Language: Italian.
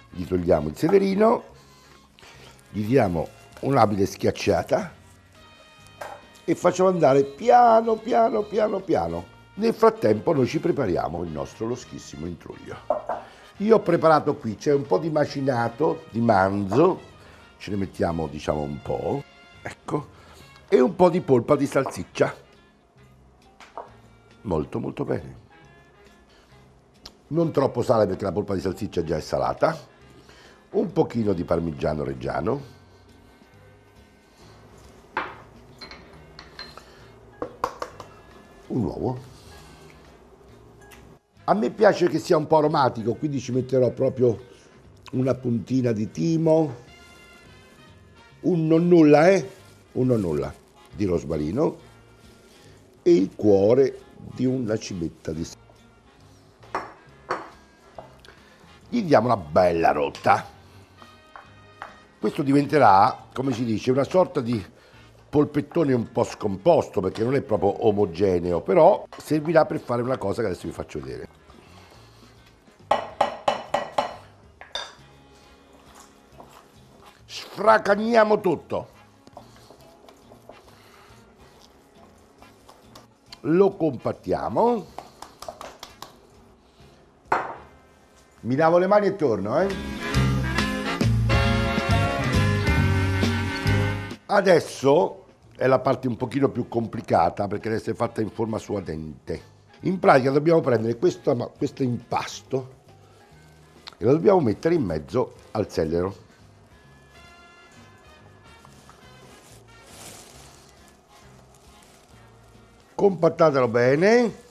Gli togliamo il selerino, gli diamo un'abile schiacciata e facciamo andare piano piano piano piano. Nel frattempo noi ci prepariamo il nostro loschissimo intruglio. Io ho preparato qui, c'è un po' di macinato di manzo, ce ne mettiamo diciamo un po', ecco, e un po' di polpa di salsiccia. Molto molto bene. Non troppo sale perché la polpa di salsiccia già è salata. Un pochino di parmigiano reggiano. Un uovo. A me piace che sia un po' aromatico, quindi ci metterò proprio una puntina di timo, un nonnulla, un nonnulla di rosmarino e il cuore di una cimetta di sale. Gli diamo una bella rotta. Questo diventerà, come si dice, una sorta di polpettone un po' scomposto perché non è proprio omogeneo, però servirà per fare una cosa che adesso vi faccio vedere. Sfracagniamo tutto. Lo compattiamo. Mi lavo le mani e torno, Adesso è la parte un pochino più complicata perché deve essere fatta in forma suadente. In pratica dobbiamo prendere questo impasto e lo dobbiamo mettere in mezzo al sellero. Compattatelo bene.